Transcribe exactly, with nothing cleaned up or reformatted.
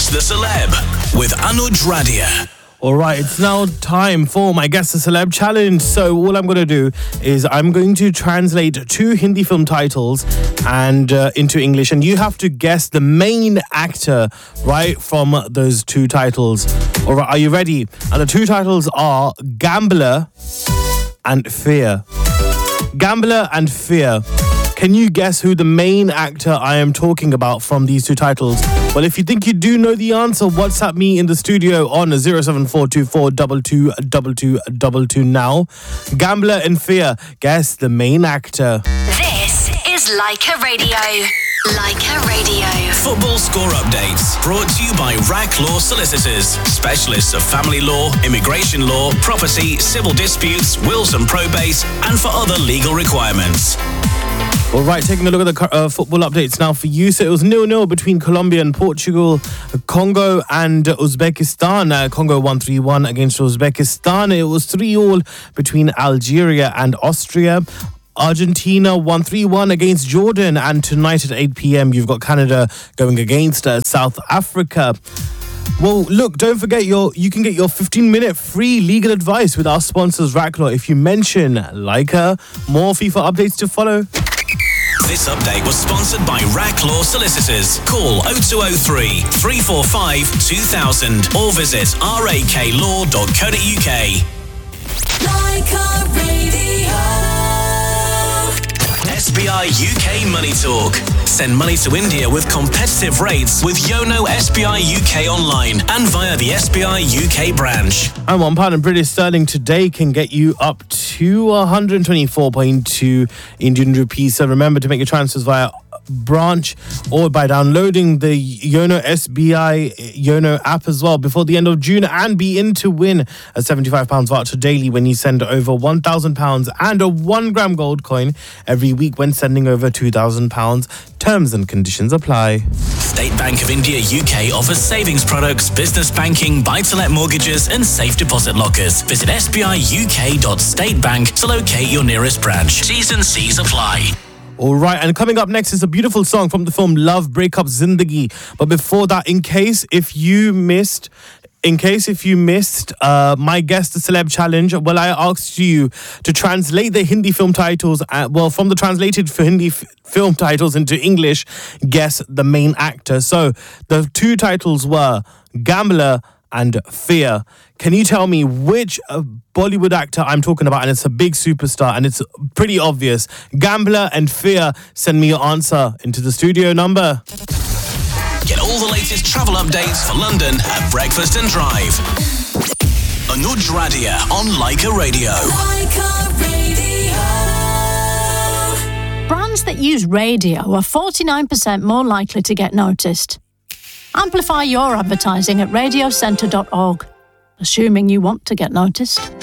Guess the Celeb with Anuj Radia. All right, it's now time for my Guess the Celeb challenge. So all I'm going to do is I'm going to translate two Hindi film titles and uh, into English, and you have to guess the main actor right from those two titles. All right, are you ready? And the two titles are Gambler and Fear. Gambler and Fear. Can you guess who the main actor I am talking about from these two titles? Well, if you think you do know the answer, WhatsApp me in the studio on zero seven four two four two two two two two two now. Gambler and Fear. Guess the main actor. This is Leica Radio. Leica Radio. Football score updates brought to you by R A C Law Solicitors, specialists of family law, immigration law, property, civil disputes, wills and probate, and for other legal requirements. All right, taking a look at the uh, football updates now for you. So it was nil nil between Colombia and Portugal, Congo and Uzbekistan. Uh, Congo won three one against Uzbekistan. It was three all between Algeria and Austria. Argentina won three one against Jordan. And tonight at eight p.m, you've got Canada going against uh, South Africa. Well, look, don't forget your you can get your fifteen minute free legal advice with our sponsors, R A C Law, if you mention Leica. More FIFA updates to follow. This update was sponsored by R A C Law Solicitors. Call oh two oh three, three four five, two thousand or visit r a k law dot co dot u k. Leica Radio. S B I U K Money Talk. Send money to India with competitive rates with Yono S B I U K online and via the S B I U K branch. And one pound in British sterling today can get you up to one hundred twenty-four point two Indian rupees. So remember to make your transfers via branch or by downloading the Yono S B I Yono app as well before the end of June, and be in to win a seventy-five pounds voucher daily when you send over one thousand pounds and a one gram gold coin every week when sending over two thousand pounds. Terms and conditions apply. State Bank of India U K offers savings products, business banking, buy-to-let mortgages and safe deposit lockers. Visit s b i u k dot state bank to locate your nearest branch. T's and C's apply. All right, and coming up next is a beautiful song from the film Love Breakup Zindagi. But before that, in case if you missed... In case if you missed uh, my Guess the Celeb challenge, well, I asked you to translate the Hindi film titles, uh, well, from the translated for Hindi f- film titles into English, guess the main actor. So the two titles were Gambler and Fear. Can you tell me which uh, Bollywood actor I'm talking about? And it's a big superstar and it's pretty obvious. Gambler and Fear. Send me your answer into the studio number. Get all the latest travel updates for London at Breakfast and Drive. Anuj Radia on Leica Radio. Leica Radio. Brands that use radio are forty-nine percent more likely to get noticed. Amplify your advertising at radio centre dot org, assuming you want to get noticed.